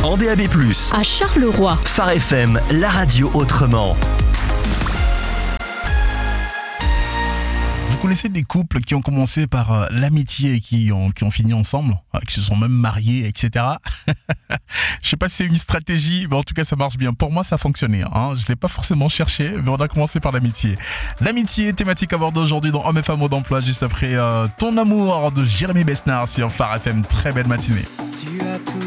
en DAB+, à Charleroi. Phare FM, la radio autrement. Vous connaissez des couples qui ont commencé par l'amitié et qui ont fini ensemble, qui se sont même mariés, etc. Je sais pas si c'est une stratégie, mais en tout cas ça marche bien. Pour moi ça a fonctionné. Je l'ai pas forcément cherché, mais on a commencé par l'amitié. L'amitié, thématique abordée aujourd'hui dans Hommes et Femmes d'emploi, juste après Ton amour de Jérémy Besnard sur Phare FM. Très belle matinée.